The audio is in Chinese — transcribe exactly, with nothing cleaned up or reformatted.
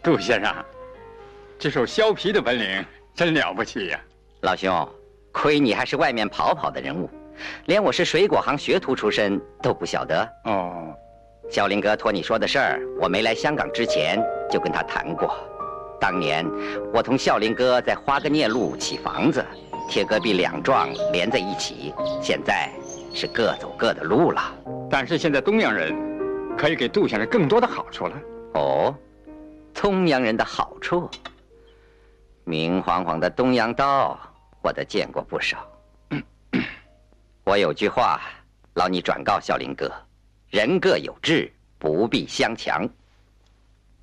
杜先生，这手削皮的本领真了不起呀！ 老兄，亏你还是外面跑跑的人物，连我是水果行学徒出身都不晓得。 哦， 孝林哥托你说的事儿，我没来香港之前就跟他谈过。当年我同孝林哥在花个孽路起房子，贴隔壁两幢连在一起，现在是各走各的路了。 但是现在东洋人可以给杜先生更多的好处了。 哦，东洋人的好处，明晃晃的东洋刀，我都见过不少。我有句话，劳你转告孝林哥：人各有志，不必相强。